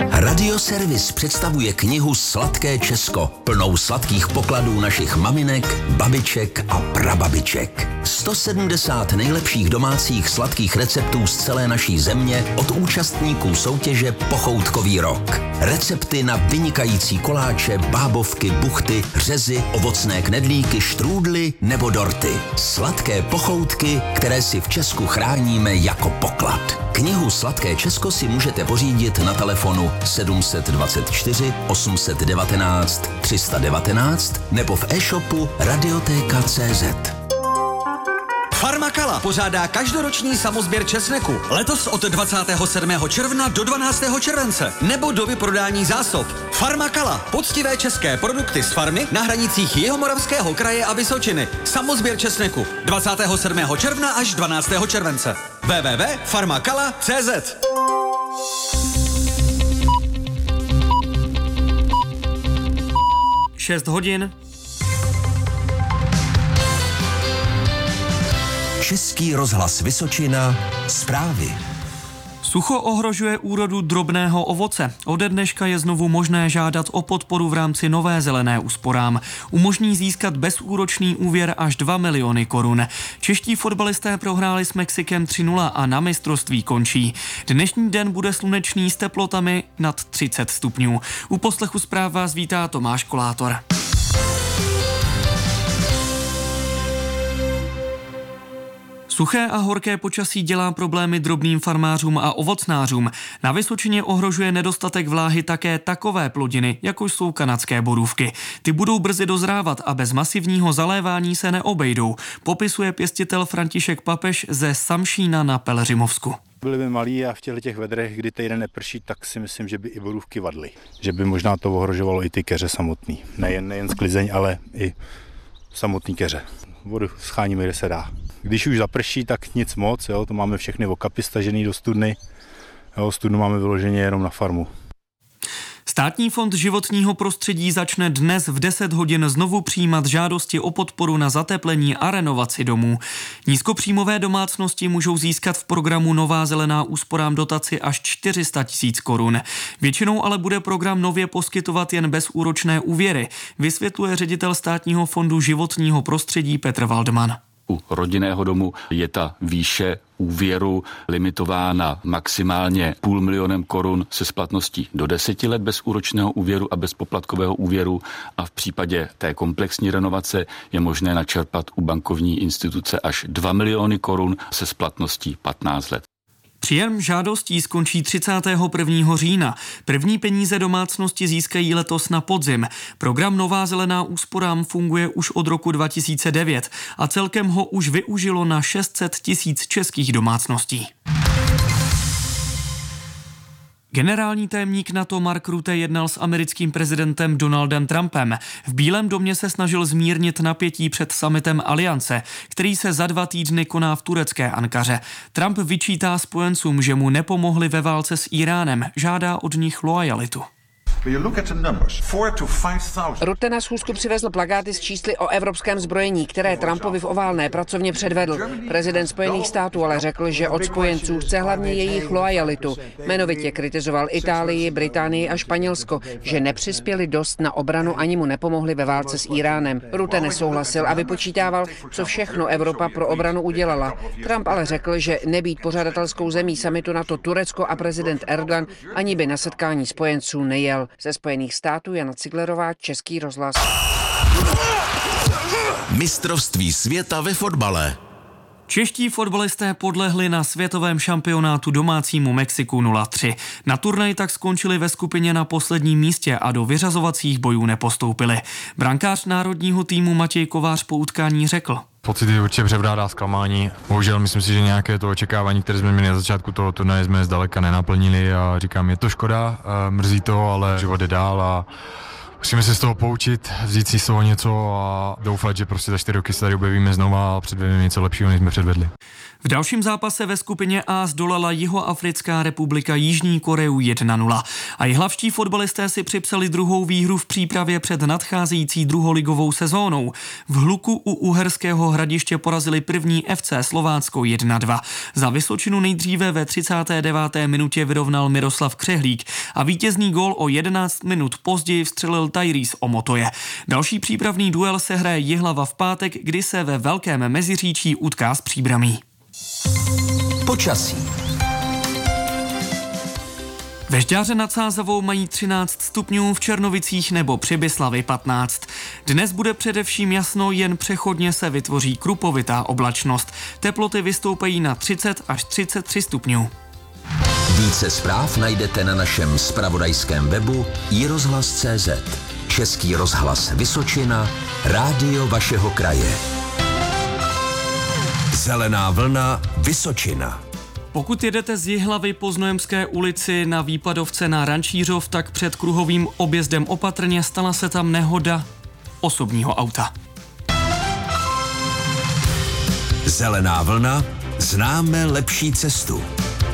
Radioservis představuje knihu Sladké Česko, plnou sladkých pokladů našich maminek, babiček a prababiček. 170 nejlepších domácích sladkých receptů z celé naší země od účastníků soutěže Pochoutkový rok. Recepty na vynikající koláče, bábovky, buchty, řezy, ovocné knedlíky, štrůdly nebo dorty. Sladké pochoutky, které si v Česku chráníme jako poklad. Knihu Sladké Česko si můžete pořídit na telefonu 724 819 319 nebo v e-shopu Radiotéka.cz. Farmakala pořádá každoroční samosběr česneku. Letos od 27. června do 12. července. Nebo do vyprodání zásob. Farmakala. Poctivé české produkty z farmy na hranicích Jihomoravského kraje a Vysočiny. Samosběr česneku. 27. června až 12. července. www.farmakala.cz. Šest hodin. Český rozhlas Vysočina, zprávy. Sucho ohrožuje úrodu drobného ovoce. Ode dneška je znovu možné žádat o podporu v rámci nové zelené úsporám. Umožní získat bezúročný úvěr až 2 miliony korun. Čeští fotbalisté prohráli s Mexikem 3-0 a na mistrovství končí. Dnešní den bude slunečný s teplotami nad 30 stupňů. U poslechu zpráv vás vítá Tomáš Kolátor. Suché a horké počasí dělá problémy drobným farmářům a ovocnářům. Na Vysočině ohrožuje nedostatek vláhy také takové plodiny, jako jsou kanadské borůvky. Ty budou brzy dozrávat a bez masivního zalévání se neobejdou, popisuje pěstitel František Papež ze Samšína na Pelhřimovsku. Byli by malí a v těch vedrech, kdy týden neprší, tak si myslím, že by i borůvky vadly. Že by možná to ohrožovalo i ty keře samotný. Nejen sklizeň, ale i samotný keře. Vodu scháníme, kde se dá. Když už zaprší, tak nic moc, jo, to máme všechny okapy stažený do studny. Jo, studnu máme vyloženě jenom na farmu. Státní fond životního prostředí začne dnes v 10 hodin znovu přijímat žádosti o podporu na zateplení a renovaci domů. Nízkopříjmové domácnosti můžou získat v programu Nová zelená úsporám dotaci až 400 000 korun. Většinou ale bude program nově poskytovat jen bezúročné úvěry, vysvětluje ředitel Státního fondu životního prostředí Petr Waldman. U rodinného domu je ta výše úvěru limitována maximálně 500 000 korun se splatností do 10 let bezúročného úvěru a bezpoplatkového úvěru a v případě té komplexní renovace je možné načerpat u bankovní instituce až 2 miliony korun se splatností 15 let. Příjem žádostí skončí 31. října. První peníze domácnosti získají letos na podzim. Program Nová zelená úsporám funguje už od roku 2009 a celkem ho už využilo na 600 000 českých domácností. Generální tajemník NATO Mark Rutte jednal s americkým prezidentem Donaldem Trumpem. V Bílém domě se snažil zmírnit napětí před summitem Aliance, který se za 2 týdny koná v turecké Ankaře. Trump vyčítá spojencům, že mu nepomohli ve válce s Íránem, žádá od nich loajalitu. Rutte na schůzku přivezl plakáty s čísly o evropském zbrojení, které Trumpovi v oválné pracovně předvedl. Prezident Spojených států ale řekl, že od spojenců chce hlavně jejich loajalitu. Jmenovitě kritizoval Itálii, Británii a Španělsko, že nepřispěli dost na obranu ani mu nepomohli ve válce s Íránem. Rutte nesouhlasil a vypočítával, co všechno Evropa pro obranu udělala. Trump ale řekl, že nebýt pořadatelskou zemí summitu NATO Turecko a prezident Erdogan ani by na setkání spojenců nejel. Ze Spojených států Jana Ciglerová, Český rozhlas. Mistrovství světa ve fotbale. Čeští fotbalisté podlehli na světovém šampionátu domácímu Mexiku 0-3. Na turnaj tak skončili ve skupině na posledním místě a do vyřazovacích bojů nepostoupili. Brankář národního týmu Matěj Kovář po utkání řekl: Pocity určitě převládá zklamání. Bohužel myslím si, že nějaké to očekávání, které jsme měli na začátku toho turnaje, jsme zdaleka nenaplnili a říkám, je to škoda, mrzí to, ale život je dál a Musíme se z toho poučit, vzít si z toho něco a doufat, že prostě za 4 roky se tady objevíme znova a předvedeme něco lepšího, než jsme předvedli. V dalším zápase ve skupině A zdolala Jihoafrická republika Jižní Koreu 1-0. A jihlavští fotbalisté si připsali druhou výhru v přípravě před nadcházející druholigovou sezónou. V Hluku u Uherského Hradiště porazili první FC Slovácko 1-2. Za Vysočinu nejdříve ve 39. minutě vyrovnal Miroslav Křehlík a vítězný gól o 11 minut později vstřelil Tyrese Omotoje. Další přípravný duel se hraje Jihlava v pátek, kdy se ve Velkém Meziříčí utká s Příbramí. Počasí. Ve Žďáře nad Sázavou mají 13 stupňů, v Černovicích nebo Přibyslavi 15. Dnes bude především jasno, jen přechodně se vytvoří krupovitá oblačnost. Teploty vystoupají na 30 až 33 stupňů. Více zpráv najdete na našem zpravodajském webu iRozhlas.cz. Český rozhlas Vysočina, rádio vašeho kraje. Zelená vlna Vysočina. Pokud jedete z Jihlavy po Znojemské ulici na Výpadovce na Rančířov, tak před kruhovým objezdem opatrně, stala se tam nehoda osobního auta. Zelená vlna, známe lepší cestu.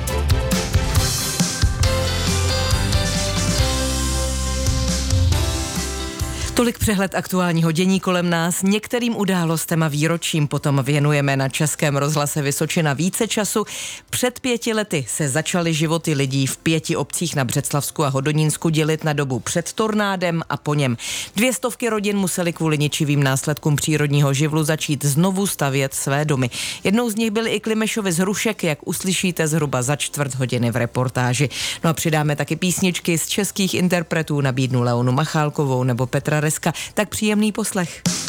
Tolik přehled aktuálního dění kolem nás. Některým událostem a výročím potom věnujeme na Českém rozhlase Vysočina více času. Před 5 lety se začaly životy lidí v 5 obcích na Břeclavsku a Hodonínsku dělit na dobu před tornádem a po něm. 200 rodin museli kvůli ničivým následkům přírodního živlu začít znovu stavět své domy. Jednou z nich byly i Klimešovy z Hrušek, jak uslyšíte zhruba za 1/4 v reportáži. No a přidáme taky písničky z českých interpretů, nabídnu Leonu Machálkovou nebo Petra Reska. Tak příjemný poslech.